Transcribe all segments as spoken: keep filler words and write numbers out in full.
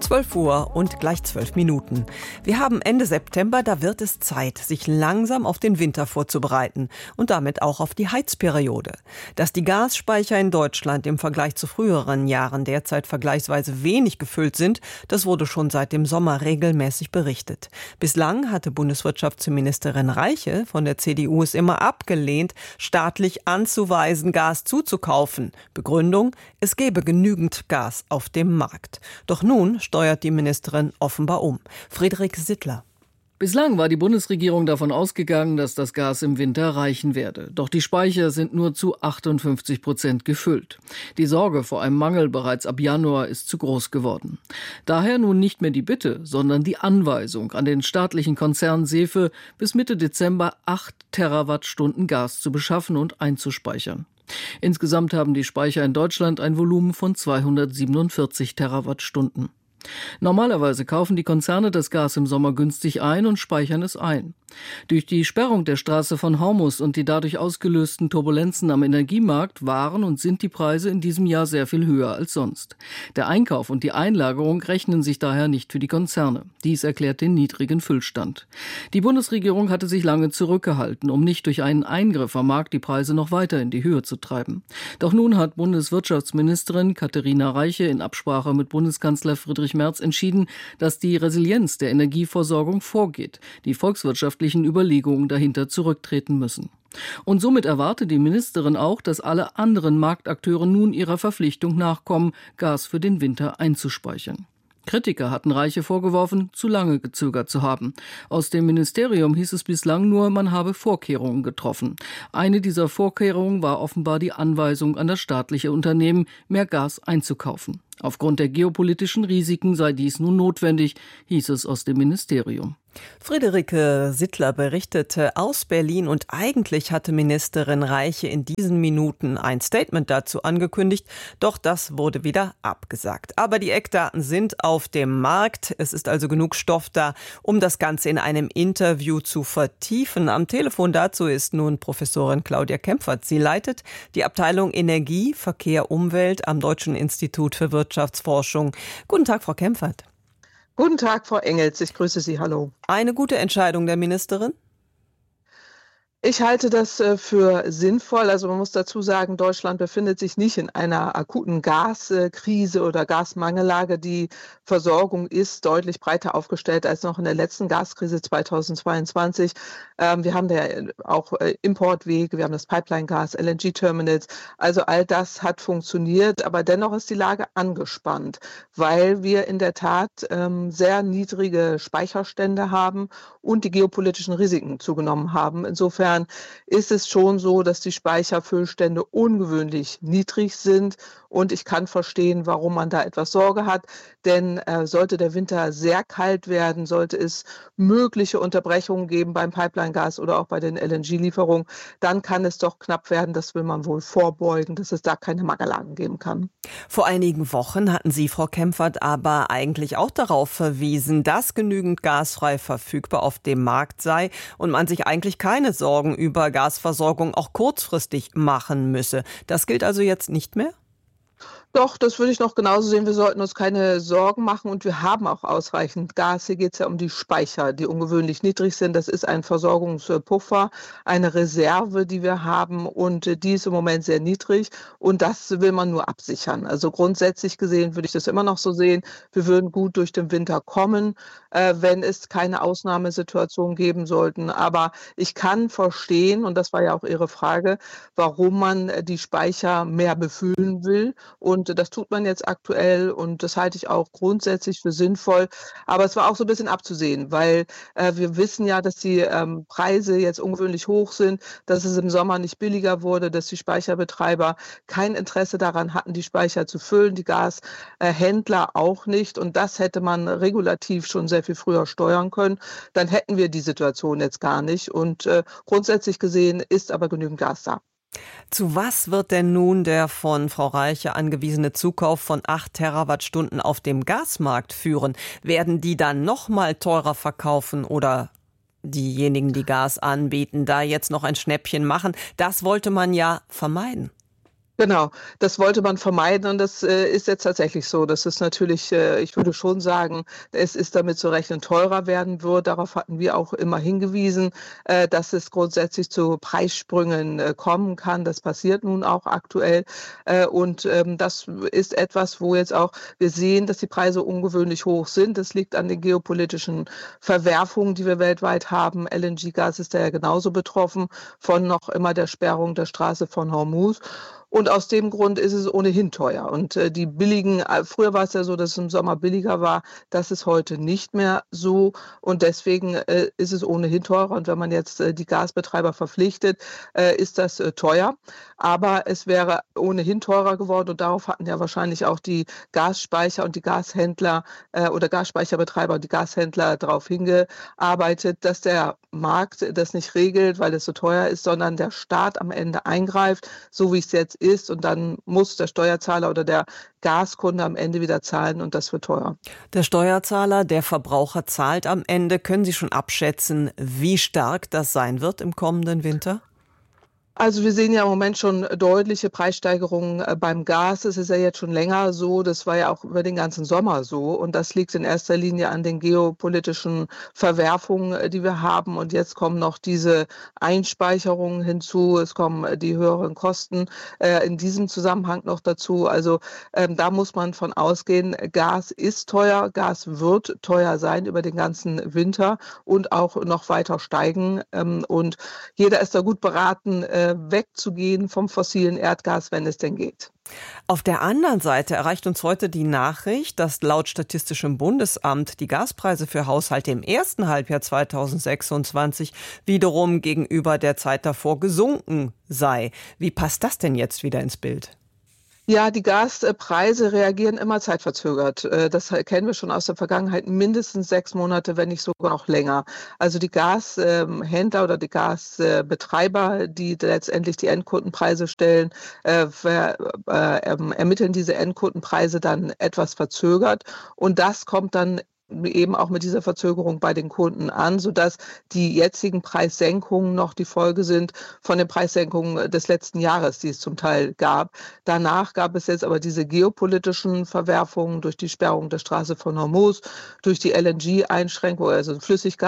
zwölf Uhr und gleich zwölf Minuten. Wir haben Ende September, da wird es Zeit, sich langsam auf den Winter vorzubereiten und damit auch auf die Heizperiode. Dass die Gasspeicher in Deutschland im Vergleich zu früheren Jahren derzeit vergleichsweise wenig gefüllt sind, das wurde schon seit dem Sommer regelmäßig berichtet. Bislang hatte Bundeswirtschaftsministerin Reiche von der C D U es immer abgelehnt, staatlich anzuweisen, Gas zuzukaufen. Begründung: Es gebe genügend Gas auf dem Markt. Doch nun steuert die Ministerin offenbar um. Friederike Sittler. Bislang war die Bundesregierung davon ausgegangen, dass das Gas im Winter reichen werde. Doch die Speicher sind nur zu achtundfünfzig Prozent gefüllt. Die Sorge vor einem Mangel bereits ab Januar ist zu groß geworden. Daher nun nicht mehr die Bitte, sondern die Anweisung an den staatlichen Konzern Sefe, bis Mitte Dezember acht Terawattstunden Gas zu beschaffen und einzuspeichern. Insgesamt haben die Speicher in Deutschland ein Volumen von zweihundertsiebenundvierzig Terawattstunden. Normalerweise kaufen die Konzerne das Gas im Sommer günstig ein und speichern es ein. Durch die Sperrung der Straße von Hormuz und die dadurch ausgelösten Turbulenzen am Energiemarkt waren und sind die Preise in diesem Jahr sehr viel höher als sonst. Der Einkauf und die Einlagerung rechnen sich daher nicht für die Konzerne. Dies erklärt den niedrigen Füllstand. Die Bundesregierung hatte sich lange zurückgehalten, um nicht durch einen Eingriff am Markt die Preise noch weiter in die Höhe zu treiben. Doch nun hat Bundeswirtschaftsministerin Katharina Reiche in Absprache mit Bundeskanzler Friedrich Merz entschieden, dass die Resilienz der Energieversorgung vorgeht. Die volkswirtschaftlichen Überlegungen dahinter zurücktreten müssen. Und somit erwartet die Ministerin auch, dass alle anderen Marktakteure nun ihrer Verpflichtung nachkommen, Gas für den Winter einzuspeichern. Kritiker hatten Reiche vorgeworfen, zu lange gezögert zu haben. Aus dem Ministerium hieß es bislang nur, man habe Vorkehrungen getroffen. Eine dieser Vorkehrungen war offenbar die Anweisung an das staatliche Unternehmen, mehr Gas einzukaufen. Aufgrund der geopolitischen Risiken sei dies nun notwendig, hieß es aus dem Ministerium. Friederike Sittler berichtete aus Berlin und eigentlich hatte Ministerin Reiche in diesen Minuten ein Statement dazu angekündigt, doch das wurde wieder abgesagt. Aber die Eckdaten sind auf dem Markt, es ist also genug Stoff da, um das Ganze in einem Interview zu vertiefen. Am Telefon dazu ist nun Professorin Claudia Kempfert. Sie leitet die Abteilung Energie, Verkehr, Umwelt am Deutschen Institut für Wirtschaftsforschung. Guten Tag, Frau Kempfert. Guten Tag, Frau Engels. Ich grüße Sie. Hallo. Eine gute Entscheidung der Ministerin? Ich halte das für sinnvoll. Also man muss dazu sagen, Deutschland befindet sich nicht in einer akuten Gaskrise oder Gasmangellage. Die Versorgung ist deutlich breiter aufgestellt als noch in der letzten Gaskrise zweitausendzweiundzwanzig. Wir haben da auch Importwege, wir haben das Pipeline-Gas, L N G-Terminals. Also all das hat funktioniert, aber dennoch ist die Lage angespannt, weil wir in der Tat sehr niedrige Speicherstände haben und die geopolitischen Risiken zugenommen haben. Insofern ist es schon so, dass die Speicherfüllstände ungewöhnlich niedrig sind. Und ich kann verstehen, warum man da etwas Sorge hat. Denn äh, sollte der Winter sehr kalt werden, sollte es mögliche Unterbrechungen geben beim Pipeline-Gas oder auch bei den L N G-Lieferungen, dann kann es doch knapp werden. Das will man wohl vorbeugen, dass es da keine Mangellagen geben kann. Vor einigen Wochen hatten Sie, Frau Kempfert, aber eigentlich auch darauf verwiesen, dass genügend Gas frei verfügbar auf dem Markt sei und man sich eigentlich keine Sorgen über Gasversorgung auch kurzfristig machen müsse. Das gilt also jetzt nicht mehr? Doch, das würde ich noch genauso sehen. Wir sollten uns keine Sorgen machen und wir haben auch ausreichend Gas. Hier geht es ja um die Speicher, die ungewöhnlich niedrig sind. Das ist ein Versorgungspuffer, eine Reserve, die wir haben und die ist im Moment sehr niedrig und das will man nur absichern. Also grundsätzlich gesehen würde ich das immer noch so sehen. Wir würden gut durch den Winter kommen, äh, wenn es keine Ausnahmesituation geben sollten. Aber ich kann verstehen, und das war ja auch Ihre Frage, warum man die Speicher mehr befüllen will. Und Und das tut man jetzt aktuell und das halte ich auch grundsätzlich für sinnvoll. Aber es war auch so ein bisschen abzusehen, weil äh, wir wissen ja, dass die ähm, Preise jetzt ungewöhnlich hoch sind, dass es im Sommer nicht billiger wurde, dass die Speicherbetreiber kein Interesse daran hatten, die Speicher zu füllen, die Gashändler auch nicht. Und das hätte man regulativ schon sehr viel früher steuern können. Dann hätten wir die Situation jetzt gar nicht. Und äh, grundsätzlich gesehen ist aber genügend Gas da. Zu was wird denn nun der von Frau Reiche angewiesene Zukauf von acht Terawattstunden auf dem Gasmarkt führen? Werden die dann noch mal teurer verkaufen oder diejenigen, die Gas anbieten, da jetzt noch ein Schnäppchen machen? Das wollte man ja vermeiden. Genau, das wollte man vermeiden und das, äh, ist jetzt tatsächlich so. Das ist natürlich, äh ich würde schon sagen, es ist damit zu rechnen, teurer werden wird. Darauf hatten wir auch immer hingewiesen, äh, dass es grundsätzlich zu Preissprüngen, äh, kommen kann. Das passiert nun auch aktuell, äh, und, ähm, das ist etwas, wo jetzt auch wir sehen, dass die Preise ungewöhnlich hoch sind. Das liegt an den geopolitischen Verwerfungen, die wir weltweit haben. L N G-Gas ist da ja genauso betroffen von noch immer der Sperrung der Straße von Hormuz. Und aus dem Grund ist es ohnehin teuer. Und, äh, die billigen äh, früher war es ja so, dass es im Sommer billiger war. Das ist heute nicht mehr so. Und deswegen, äh, ist es ohnehin teurer. Und wenn man jetzt, äh, die Gasbetreiber verpflichtet, äh, ist das, äh, teuer. Aber es wäre ohnehin teurer geworden. Und darauf hatten ja wahrscheinlich auch die Gasspeicher und die Gashändler, äh, oder Gasspeicherbetreiber und die Gashändler darauf hingearbeitet, dass der Markt das nicht regelt, weil es so teuer ist, sondern der Staat am Ende eingreift, so wie es jetzt ist. Und dann muss der Steuerzahler oder der Gaskunde am Ende wieder zahlen und das wird teuer. Der Steuerzahler, der Verbraucher zahlt am Ende. Können Sie schon abschätzen, wie stark das sein wird im kommenden Winter? Also wir sehen ja im Moment schon deutliche Preissteigerungen äh, beim Gas. Es ist ja jetzt schon länger so. Das war ja auch über den ganzen Sommer so. Und das liegt in erster Linie an den geopolitischen Verwerfungen, äh, die wir haben. Und jetzt kommen noch diese Einspeicherungen hinzu. Es kommen äh, die höheren Kosten äh, in diesem Zusammenhang noch dazu. Also ähm, da muss man von ausgehen, Gas ist teuer. Gas wird teuer sein über den ganzen Winter und auch noch weiter steigen. Ähm, und jeder ist da gut beraten, äh, wegzugehen vom fossilen Erdgas, wenn es denn geht. Auf der anderen Seite erreicht uns heute die Nachricht, dass laut Statistischem Bundesamt die Gaspreise für Haushalte im ersten Halbjahr zweitausendsechsundzwanzig wiederum gegenüber der Zeit davor gesunken sei. Wie passt das denn jetzt wieder ins Bild? Ja, die Gaspreise reagieren immer zeitverzögert. Äh, Das kennen wir schon aus der Vergangenheit, mindestens sechs Monate, wenn nicht sogar noch länger. Also die Gashändler oder die Gasbetreiber, die letztendlich die Endkundenpreise stellen, äh, ver- äh, ähm, ermitteln diese Endkundenpreise dann etwas verzögert. Und das kommt dann eben auch mit dieser Verzögerung bei den Kunden an, sodass die jetzigen Preissenkungen noch die Folge sind von den Preissenkungen des letzten Jahres, die es zum Teil gab. Danach gab es jetzt aber diese geopolitischen Verwerfungen durch die Sperrung der Straße von Hormuz, durch die L N G-Einschränkung, also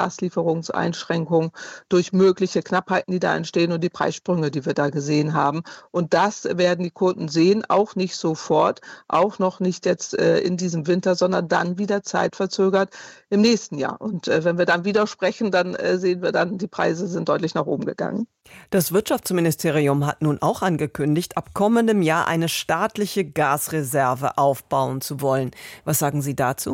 Flüssiggaslieferungseinschränkungen, durch mögliche Knappheiten, die da entstehen und die Preissprünge, die wir da gesehen haben. Und das werden die Kunden sehen, auch nicht sofort, auch noch nicht jetzt äh, in diesem Winter, sondern dann wieder zeitverzögert im nächsten Jahr. Und äh, wenn wir dann wieder sprechen, dann äh, sehen wir dann, die Preise sind deutlich nach oben gegangen. Das Wirtschaftsministerium hat nun auch angekündigt, ab kommendem Jahr eine staatliche Gasreserve aufbauen zu wollen. Was sagen Sie dazu?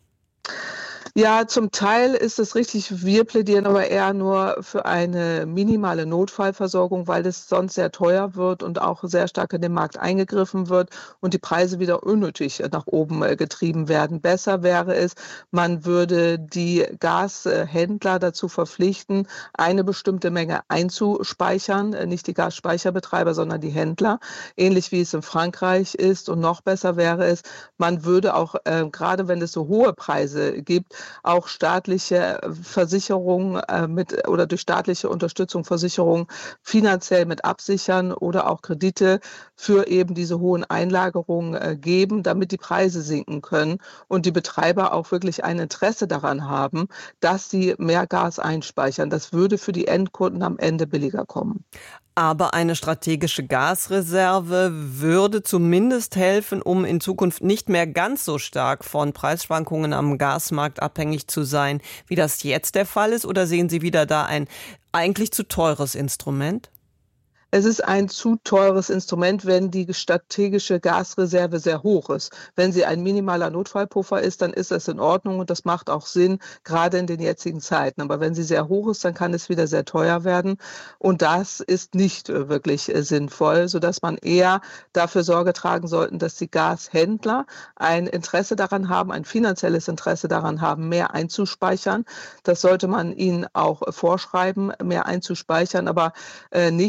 Ja, zum Teil ist es richtig. Wir plädieren aber eher nur für eine minimale Notfallversorgung, weil es sonst sehr teuer wird und auch sehr stark in den Markt eingegriffen wird und die Preise wieder unnötig nach oben äh, getrieben werden. Besser wäre es, man würde die Gashändler dazu verpflichten, eine bestimmte Menge einzuspeichern, äh, nicht die Gasspeicherbetreiber, sondern die Händler, ähnlich wie es in Frankreich ist. Und noch besser wäre es, man würde auch, äh, gerade wenn es so hohe Preise gibt, auch staatliche Versicherungen äh, mit oder durch staatliche Unterstützung Versicherungen finanziell mit absichern oder auch Kredite für eben diese hohen Einlagerungen äh, geben, damit die Preise sinken können und die Betreiber auch wirklich ein Interesse daran haben, dass sie mehr Gas einspeichern. Das würde für die Endkunden am Ende billiger kommen. Aber eine strategische Gasreserve würde zumindest helfen, um in Zukunft nicht mehr ganz so stark von Preisschwankungen am Gasmarkt abhängig zu sein, wie das jetzt der Fall ist. Oder sehen Sie wieder da ein eigentlich zu teures Instrument? Es ist ein zu teures Instrument, wenn die strategische Gasreserve sehr hoch ist. Wenn sie ein minimaler Notfallpuffer ist, dann ist das in Ordnung und das macht auch Sinn, gerade in den jetzigen Zeiten. Aber wenn sie sehr hoch ist, dann kann es wieder sehr teuer werden. Und das ist nicht äh, wirklich äh, sinnvoll, sodass man eher dafür Sorge tragen sollte, dass die Gashändler ein Interesse daran haben, ein finanzielles Interesse daran haben, mehr einzuspeichern. Das sollte man ihnen auch vorschreiben, mehr einzuspeichern, aber äh, nicht, indem man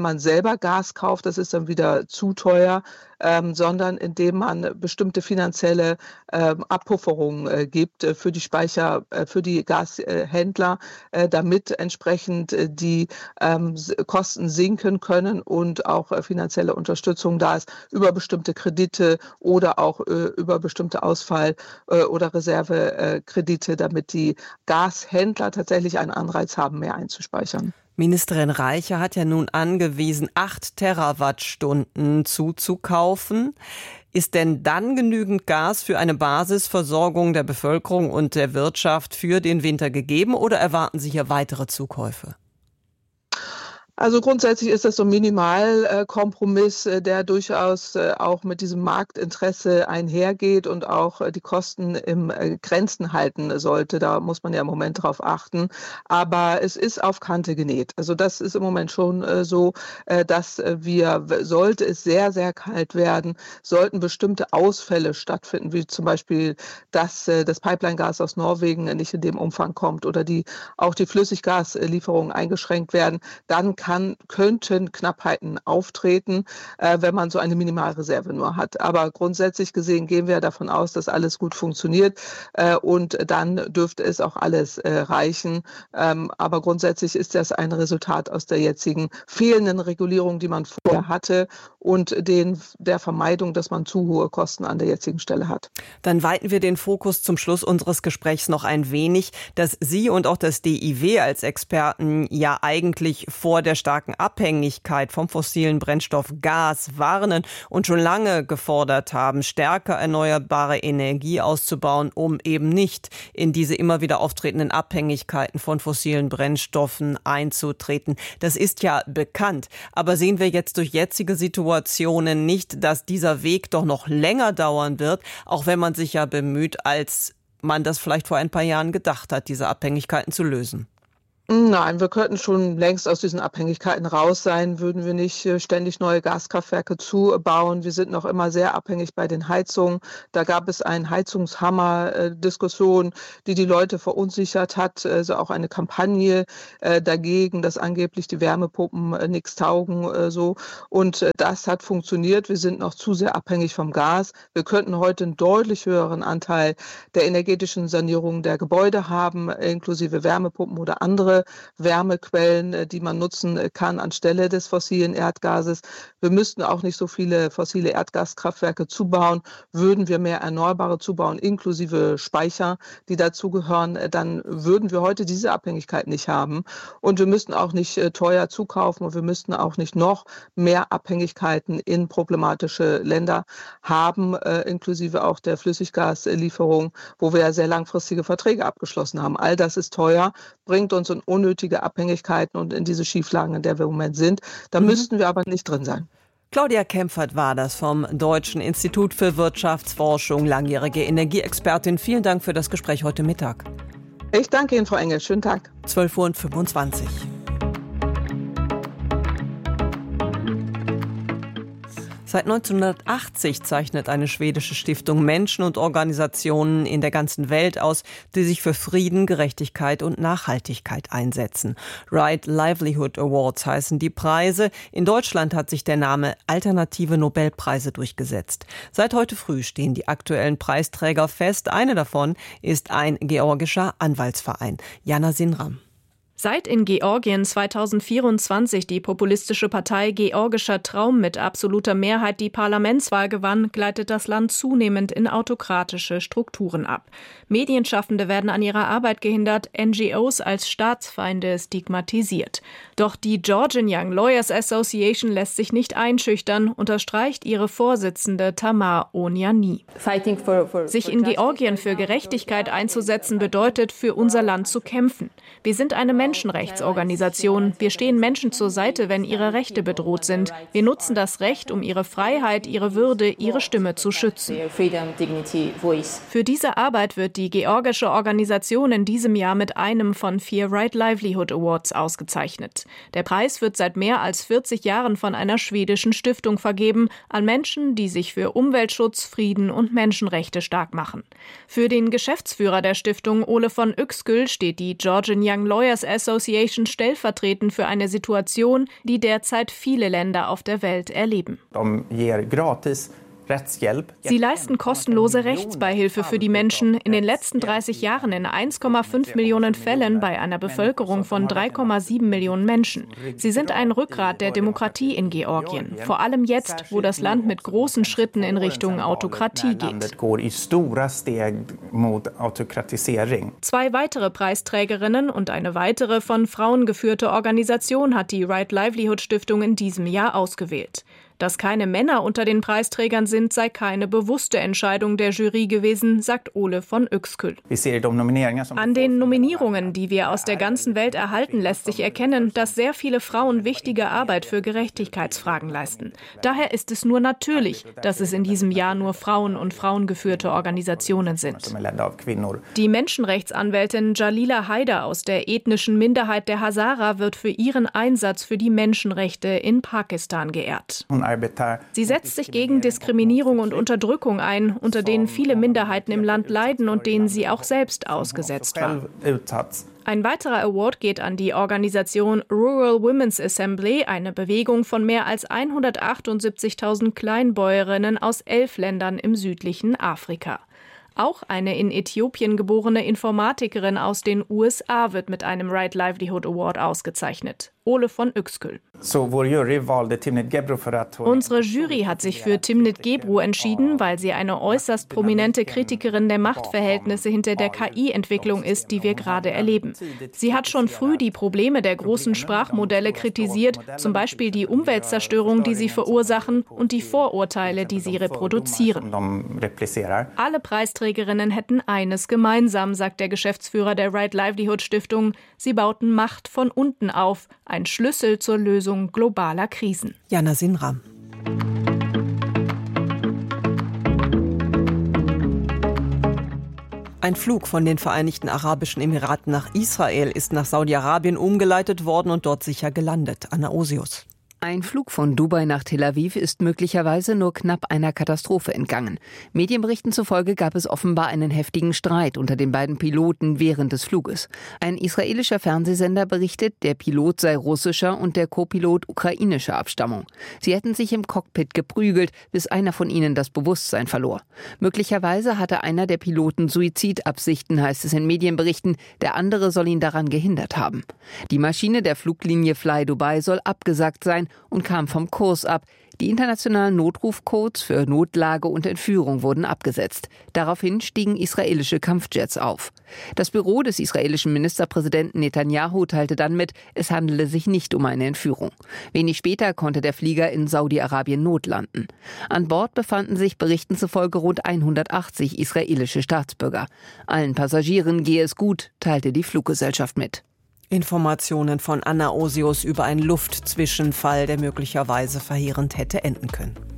man selber Gas kauft, das ist dann wieder zu teuer, ähm, sondern indem man bestimmte finanzielle ähm, Abpufferungen äh, gibt äh, für die Speicher, äh, für die Gashändler, äh, damit entsprechend äh, die ähm, Kosten sinken können und auch äh, finanzielle Unterstützung da ist über bestimmte Kredite oder auch äh, über bestimmte Ausfall- äh, oder Reservekredite, damit die Gashändler tatsächlich einen Anreiz haben, mehr einzuspeichern. Ministerin Reiche hat ja nun angewiesen, acht Terawattstunden zuzukaufen. Ist denn dann genügend Gas für eine Basisversorgung der Bevölkerung und der Wirtschaft für den Winter gegeben oder erwarten Sie hier weitere Zukäufe? Also grundsätzlich ist das so ein Minimalkompromiss, äh, der durchaus äh, auch mit diesem Marktinteresse einhergeht und auch äh, die Kosten im äh, Grenzen halten sollte. Da muss man ja im Moment drauf achten. Aber es ist auf Kante genäht. Also das ist im Moment schon äh, so, äh, dass wir, sollte es sehr, sehr kalt werden, sollten bestimmte Ausfälle stattfinden, wie zum Beispiel, dass äh, das Pipeline-Gas aus Norwegen nicht in dem Umfang kommt oder die auch die Flüssiggaslieferungen eingeschränkt werden, dann kann Kann, könnten Knappheiten auftreten, äh, wenn man so eine Minimalreserve nur hat. Aber grundsätzlich gesehen gehen wir davon aus, dass alles gut funktioniert äh, und dann dürfte es auch alles äh, reichen. Ähm, aber grundsätzlich ist das ein Resultat aus der jetzigen fehlenden Regulierung, die man vorher hatte und den, der Vermeidung, dass man zu hohe Kosten an der jetzigen Stelle hat. Dann weiten wir den Fokus zum Schluss unseres Gesprächs noch ein wenig, dass Sie und auch das D I W als Experten ja eigentlich vor der starken Abhängigkeit vom fossilen Brennstoff Gas warnen und schon lange gefordert haben, stärker erneuerbare Energie auszubauen, um eben nicht in diese immer wieder auftretenden Abhängigkeiten von fossilen Brennstoffen einzutreten. Das ist ja bekannt. Aber sehen wir jetzt durch jetzige Situationen nicht, dass dieser Weg doch noch länger dauern wird, auch wenn man sich ja bemüht, als man das vielleicht vor ein paar Jahren gedacht hat, diese Abhängigkeiten zu lösen? Nein, wir könnten schon längst aus diesen Abhängigkeiten raus sein, würden wir nicht äh, ständig neue Gaskraftwerke zubauen. Wir sind noch immer sehr abhängig bei den Heizungen. Da gab es eine Heizungshammer-Diskussion, die die Leute verunsichert hat. Also auch eine Kampagne äh, dagegen, dass angeblich die Wärmepumpen äh, nichts taugen. Äh, so. Und äh, das hat funktioniert. Wir sind noch zu sehr abhängig vom Gas. Wir könnten heute einen deutlich höheren Anteil der energetischen Sanierung der Gebäude haben, inklusive Wärmepumpen oder andere Wärmequellen, die man nutzen kann anstelle des fossilen Erdgases. Wir müssten auch nicht so viele fossile Erdgaskraftwerke zubauen. Würden wir mehr Erneuerbare zubauen, inklusive Speicher, die dazugehören, dann würden wir heute diese Abhängigkeit nicht haben. Und wir müssten auch nicht teuer zukaufen und wir müssten auch nicht noch mehr Abhängigkeiten in problematische Länder haben, inklusive auch der Flüssiggaslieferung, wo wir ja sehr langfristige Verträge abgeschlossen haben. All das ist teuer, bringt uns in unnötige Abhängigkeiten und in diese Schieflagen, in der wir im Moment sind. Da mhm. müssten wir aber nicht drin sein. Claudia Kempfert war das vom Deutschen Institut für Wirtschaftsforschung, langjährige Energieexpertin. Vielen Dank für das Gespräch heute Mittag. Ich danke Ihnen, Frau Engel. Schönen Tag. zwölf Uhr fünfundzwanzig. Seit neunzehnhundertachtzig zeichnet eine schwedische Stiftung Menschen und Organisationen in der ganzen Welt aus, die sich für Frieden, Gerechtigkeit und Nachhaltigkeit einsetzen. Right Livelihood Awards heißen die Preise. In Deutschland hat sich der Name Alternative Nobelpreise durchgesetzt. Seit heute früh stehen die aktuellen Preisträger fest. Eine davon ist ein georgischer Anwaltsverein. Jana Sinram. Seit in Georgien zweitausendvierundzwanzig die populistische Partei Georgischer Traum mit absoluter Mehrheit die Parlamentswahl gewann, gleitet das Land zunehmend in autokratische Strukturen ab. Medienschaffende werden an ihrer Arbeit gehindert, N G Os als Staatsfeinde stigmatisiert. Doch die Georgian Young Lawyers Association lässt sich nicht einschüchtern, unterstreicht ihre Vorsitzende Tamar Oniani. Sich in Georgien für Gerechtigkeit einzusetzen bedeutet, für unser Land zu kämpfen. Wir sind eine Menschenrechtsorganisation. Wir stehen Menschen zur Seite, wenn ihre Rechte bedroht sind. Wir nutzen das Recht, um ihre Freiheit, ihre Würde, ihre Stimme zu schützen. Für diese Arbeit wird die georgische Organisation in diesem Jahr mit einem von vier Right Livelihood Awards ausgezeichnet. Der Preis wird seit mehr als vierzig Jahren von einer schwedischen Stiftung vergeben an Menschen, die sich für Umweltschutz, Frieden und Menschenrechte stark machen. Für den Geschäftsführer der Stiftung, Ole von Uexküll, steht die Georgian Young Lawyers Association stellvertretend für eine Situation, die derzeit viele Länder auf der Welt erleben. Sie leisten kostenlose Rechtsbeihilfe für die Menschen in den letzten dreißig Jahren in eins Komma fünf Millionen Fällen bei einer Bevölkerung von drei Komma sieben Millionen Menschen. Sie sind ein Rückgrat der Demokratie in Georgien, vor allem jetzt, wo das Land mit großen Schritten in Richtung Autokratie geht. Zwei weitere Preisträgerinnen und eine weitere von Frauen geführte Organisation hat die Right Livelihood Stiftung in diesem Jahr ausgewählt. Dass keine Männer unter den Preisträgern sind, sei keine bewusste Entscheidung der Jury gewesen, sagt Ole von Uexküll. An den Nominierungen, die wir aus der ganzen Welt erhalten, lässt sich erkennen, dass sehr viele Frauen wichtige Arbeit für Gerechtigkeitsfragen leisten. Daher ist es nur natürlich, dass es in diesem Jahr nur Frauen und frauengeführte Organisationen sind. Die Menschenrechtsanwältin Jalila Haider aus der ethnischen Minderheit der Hazara wird für ihren Einsatz für die Menschenrechte in Pakistan geehrt. Sie setzt sich gegen Diskriminierung und Unterdrückung ein, unter denen viele Minderheiten im Land leiden und denen sie auch selbst ausgesetzt war. Ein weiterer Award geht an die Organisation Rural Women's Assembly, eine Bewegung von mehr als hundertachtundsiebzigtausend Kleinbäuerinnen aus elf Ländern im südlichen Afrika. Auch eine in Äthiopien geborene Informatikerin aus den U S A wird mit einem Right Livelihood Award ausgezeichnet. Ole von Uexküll. Unsere Jury hat sich für Timnit Gebru entschieden, weil sie eine äußerst prominente Kritikerin der Machtverhältnisse hinter der K I-Entwicklung ist, die wir gerade erleben. Sie hat schon früh die Probleme der großen Sprachmodelle kritisiert, zum Beispiel die Umweltzerstörung, die sie verursachen, und die Vorurteile, die sie reproduzieren. Alle Preisträgerinnen hätten eines gemeinsam, sagt der Geschäftsführer der Right Livelihood Stiftung. Sie bauten Macht von unten auf, ein Schlüssel zur Lösung globaler Krisen. Jana Sinram. Ein Flug von den Vereinigten Arabischen Emiraten nach Israel ist nach Saudi-Arabien umgeleitet worden und dort sicher gelandet. Anna Osius. Ein Flug von Dubai nach Tel Aviv ist möglicherweise nur knapp einer Katastrophe entgangen. Medienberichten zufolge gab es offenbar einen heftigen Streit unter den beiden Piloten während des Fluges. Ein israelischer Fernsehsender berichtet, der Pilot sei russischer und der Co-Pilot ukrainischer Abstammung. Sie hätten sich im Cockpit geprügelt, bis einer von ihnen das Bewusstsein verlor. Möglicherweise hatte einer der Piloten Suizidabsichten, heißt es in Medienberichten. Der andere soll ihn daran gehindert haben. Die Maschine der Fluglinie Fly Dubai soll abgesagt sein und kam vom Kurs ab. Die internationalen Notrufcodes für Notlage und Entführung wurden abgesetzt. Daraufhin stiegen israelische Kampfjets auf. Das Büro des israelischen Ministerpräsidenten Netanyahu teilte dann mit, es handele sich nicht um eine Entführung. Wenig später konnte der Flieger in Saudi-Arabien notlanden. An Bord befanden sich Berichten zufolge rund hundertachtzig israelische Staatsbürger. Allen Passagieren gehe es gut, teilte die Fluggesellschaft mit. Informationen von Anna Osius über einen Luftzwischenfall, der möglicherweise verheerend hätte enden können.